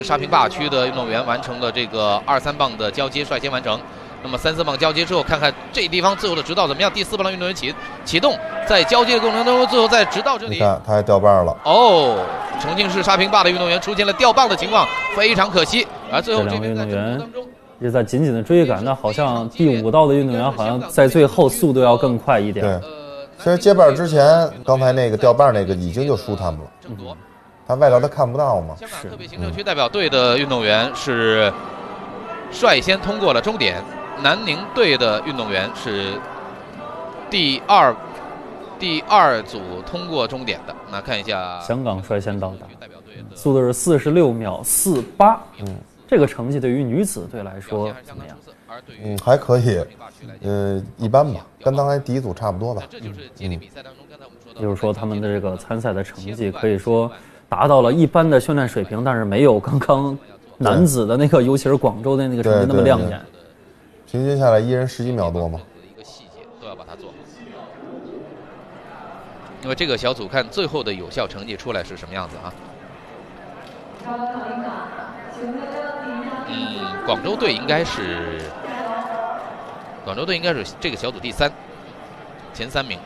沙坪坝区的运动员完成了这个2、3棒的交接，率先完成。那么3、4棒交接之后，看看这地方最后的直道怎么样？第4棒的运动员启动，在交接的过程当中，最后在直道这里， 你看他还掉棒了。 哦，重庆市沙坪坝的运动员出现了掉棒的情况，非常可惜。而最后这两位运动员一直在紧紧的追赶，那好像第5道的运动员好像在最后速度要更快一点。 对，其实接棒之前，刚才那个掉棒那个已经就输他们了。他外道他看不到吗？ 香港特别行政区代表队的运动员是率先通过了终点，南宁队的运动员是第二组通过终点的。那看一下， 香港率先到达，速度是46秒48。这个成绩对于女子队来说怎么样？ 还可以，一般吧，跟刚才第一组差不多吧。 也就是说，他们的这个参赛的成绩可以说达到了一般的训练水平，但是没有刚刚男子的那个，尤其是广州的那个成绩那么亮眼。 平均下来一人10几秒多嘛。 一个细节都要把它做好。那么这个小组看最后的有效成绩出来是什么样子啊？广州队应该是这个小组第3，前3名。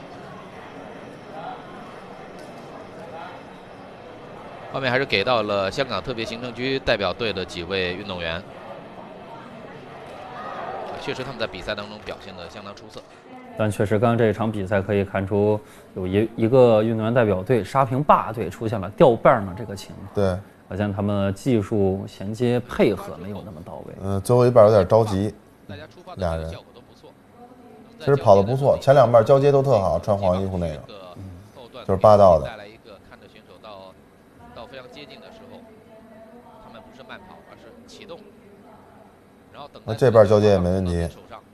画面还是给到了香港特别行政区代表队的几位运动员，确实他们在比赛当中表现得相当出色。 但确实，刚刚这一场比赛可以看出，有一个运动员代表队沙坪坝队出现了掉棒的这个情况。 对， 好像他们技术衔接配合没有那么到位。 最后一半有点着急，俩人其实跑得不错，前2棒交接都特好，穿黄衣服那个，就是8道的。 非常接近的时候，他们不是慢跑，而是启动，然后等待。 那这半交接也没问题，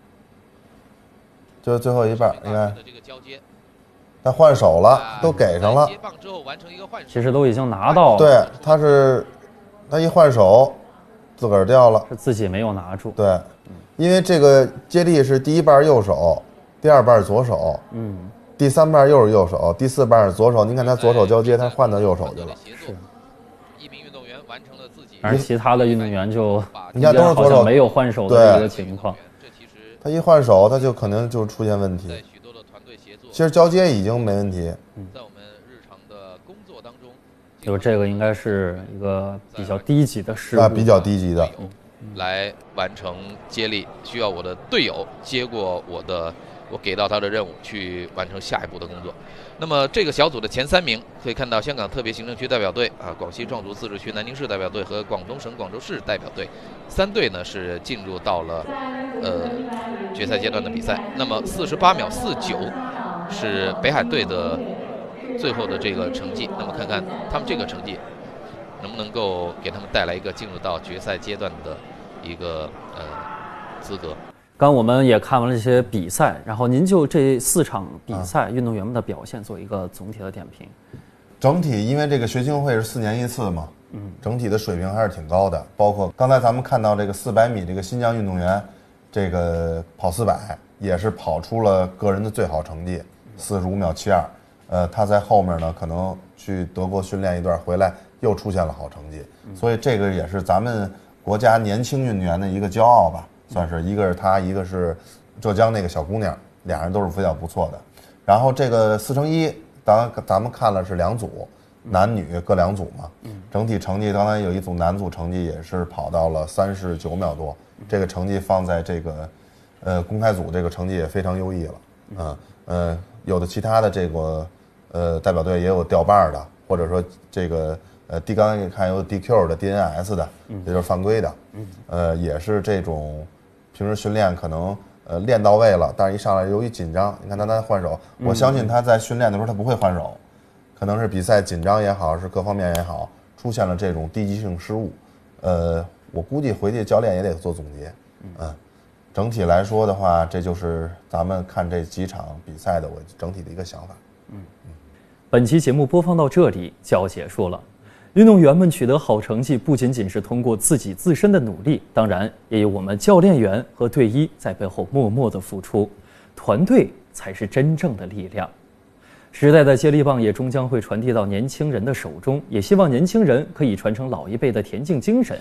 就是最后一半，你看，他换手了，都给上了。 接棒之后完成一个换手， 其实都已经拿到了。 对，他一换手，自个儿掉了， 是自己没有拿住。 对，因为这个接力是第1棒右手，第2棒左手，第3棒又是右手，第4棒是左手。您看他左手交接，他换到右手去了。 是。一名运动员完成了自己， 而其他的运动员就你看都是左手， 没有换手的一个情况。 他一换手，他就可能就出现问题。其实交接已经没问题。 在我们日常的工作当中， 就这个应该是一个比较低级的失误。 比较低级的。 来完成接力，需要我的队友接过我给到他的任务，去完成下一步的工作。那么这个小组的前3名可以看到，香港特别行政区代表队广西壮族自治区南宁市代表队和广东省广州市代表队3队呢是进入到了决赛阶段的比赛。那么48秒49是北海队的最后的这个成绩。那么看看他们这个成绩能不能够给他们带来一个进入到决赛阶段的一个资格。 刚我们也看完了这些比赛，然后您就这4场比赛运动员们的表现做一个总体的点评。 整体因为这个学青会是4年1次嘛，整体的水平还是挺高的。包括刚才咱们看到这个400米这个新疆运动员，这个跑400也是跑出了个人的最好成绩，45秒72。他在后面呢可能去德国训练一段回来又出现了好成绩，所以这个也是咱们国家年轻运动员的一个骄傲吧。算是一个是他，一个是浙江那个小姑娘，俩人都是比较不错的。然后这个4乘1，咱们看了是2组，男女各2组嘛。整体成绩刚才有一组男组成绩也是跑到了39秒多，这个成绩放在这个公开组这个成绩也非常优异了。有的其他的这个代表队也有掉棒的，或者说这个刚才看有 DQ 的 DNS 的，也就是犯规的。也是这种。平时训练可能练到位了，但是一上来由于紧张，你看他换手，我相信他在训练的时候他不会换手，可能是比赛紧张也好，是各方面也好，出现了这种低级性失误。我估计回去教练也得做总结。整体来说的话，这就是咱们看这几场比赛的我整体的一个想法。 本期节目播放到这里就要结束了。运动员们取得好成绩，不仅仅是通过自身的努力，当然也有我们教练员和队医在背后默默的付出，团队才是真正的力量。 时代的接力棒也终将会传递到年轻人的手中，也希望年轻人可以传承老一辈的田径精神，